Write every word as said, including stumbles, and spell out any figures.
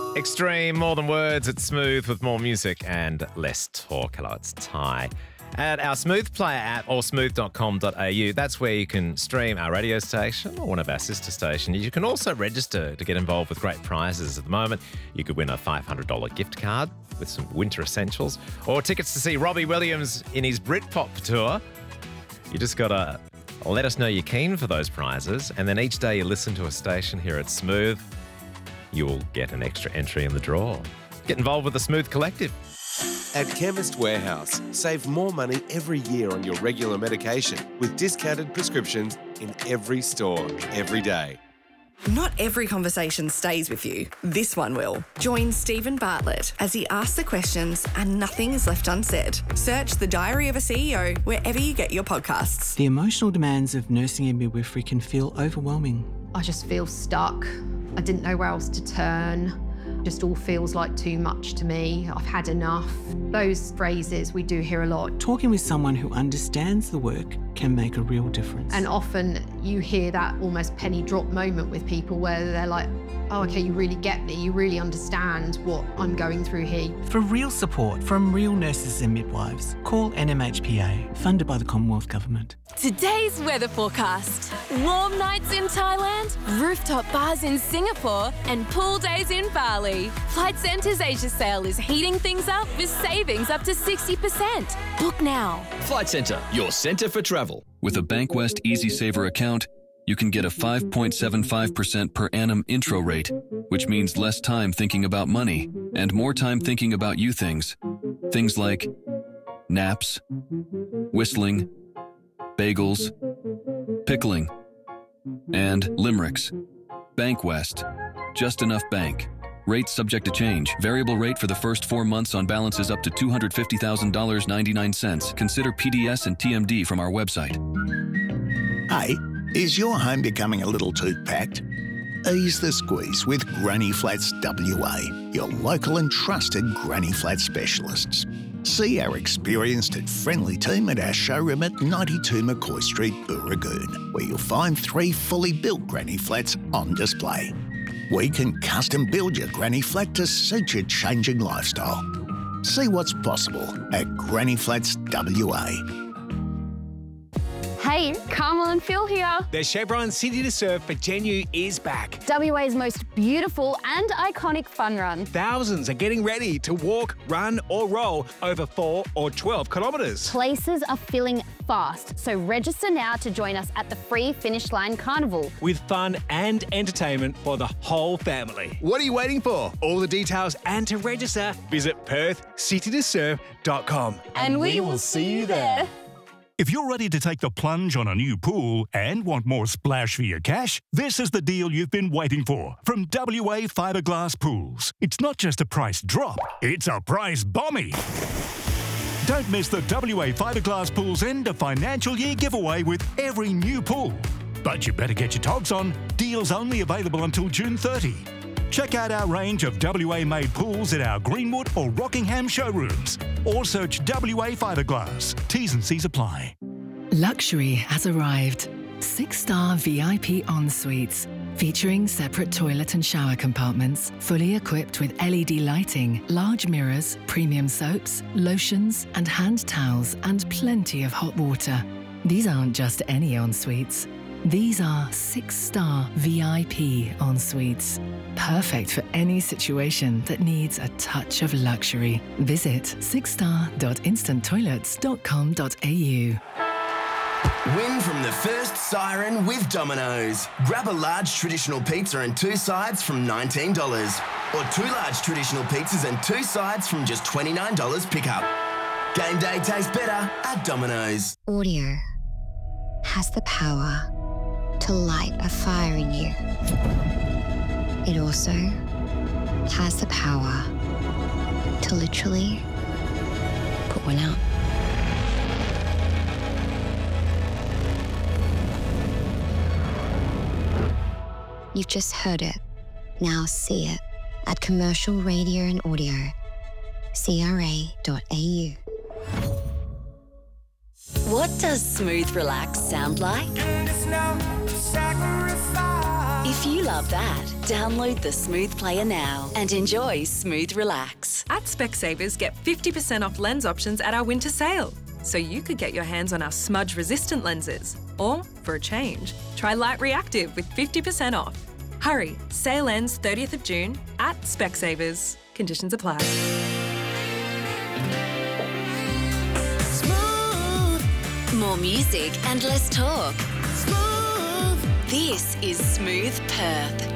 Extreme, more than words, it's smooth with more music and less talk. Hello, it's Ty. At our Smooth Player app or smooth dot com dot a u, that's where you can stream our radio station or one of our sister stations. You can also register to get involved with great prizes at the moment. You could win a five hundred dollars gift card with some winter essentials or tickets to see Robbie Williams in his Britpop tour. You just got to let us know you're keen for those prizes, and then each day you listen to a station here at Smooth, you will get an extra entry in the draw. Get involved with the Smooth Collective. At Chemist Warehouse, save more money every year on your regular medication with discounted prescriptions in every store, every day. Not every conversation stays with you. This one will. Join Stephen Bartlett as he asks the questions and nothing is left unsaid. Search The Diary of a C E O wherever you get your podcasts. The emotional demands of nursing and midwifery can feel overwhelming. I just feel stuck. I didn't know where else to turn. Just all feels like too much to me. I've had enough. Those phrases we do hear a lot. Talking with someone who understands the work can make a real difference. And often you hear that almost penny drop moment with people where they're like, oh, okay, you really get me. You really understand what I'm going through here. For real support from real nurses and midwives, call N M H P A, funded by the Commonwealth Government. Today's weather forecast. Warm nights in Thailand, rooftop bars in Singapore, and pool days in Bali. Flight Centre's Asia sale is heating things up with savings up to sixty percent. Book now. Flight Centre, your centre for travel. With a Bankwest EasySaver account, you can get a five point seven five percent per annum intro rate, which means less time thinking about money and more time thinking about you things. Things like naps, whistling, bagels, pickling, and limericks. Bankwest. Just enough bank. Rates subject to change. Variable rate for the first four months on balances up to two hundred fifty thousand dollars and ninety-nine cents. Consider P D S and T M D from our website. Hey, is your home becoming a little too packed? Ease the squeeze with Granny Flats W A, your local and trusted Granny Flat specialists. See our experienced and friendly team at our showroom at ninety-two McCoy Street, Booragoon, where you'll find three fully built Granny Flats on display. We can custom build your Granny Flat to suit your changing lifestyle. See what's possible at Granny Flats W A. Hey, Carmel and Phil here. The Chevron City to Surf for Genu is back. W A's most beautiful and iconic fun run. Thousands are getting ready to walk, run or roll over four or twelve kilometres. Places are filling fast, so register now to join us at the free Finish Line Carnival. With fun and entertainment for the whole family. What are you waiting for? All the details and to register, visit perth city to surf dot com. And, and we, we will see you there. If you're ready to take the plunge on a new pool and want more splash for your cash, this is the deal you've been waiting for from W A Fiberglass Pools. It's not just a price drop, it's a price bombie. Don't miss the W A Fiberglass Pools end of financial year giveaway with every new pool. But you better get your togs on. Deals only available until June thirtieth. Check out our range of W A-made pools at our Greenwood or Rockingham showrooms. Or search W A Fiberglass. T's and C's apply. Luxury has arrived. Six-star V I P en-suites. Featuring separate toilet and shower compartments, fully equipped with L E D lighting, large mirrors, premium soaps, lotions, and hand towels, and plenty of hot water. These aren't just any en-suites. These are six-star V I P en-suites. Perfect for any situation that needs a touch of luxury. Visit six star dot instant toilets dot com dot a u. Win from the first siren with Domino's. Grab a large traditional pizza and two sides from nineteen dollars. Or two large traditional pizzas and two sides from just twenty-nine dollars pickup. Game day tastes better at Domino's. Audio has the power to light a fire in you. It also has the power to literally put one out. You've just heard it. Now see it at Commercial Radio and Audio, C R A dot A U. What does smooth relax sound like? If you love that, download the Smooth Player now and enjoy Smooth Relax. At Specsavers, get fifty percent off lens options at our winter sale. So you could get your hands on our smudge-resistant lenses. Or, for a change, try Light Reactive with fifty percent off. Hurry, sale ends thirtieth of June at Specsavers. Conditions apply. More music and less talk. Smooth. This is Smooth Perth.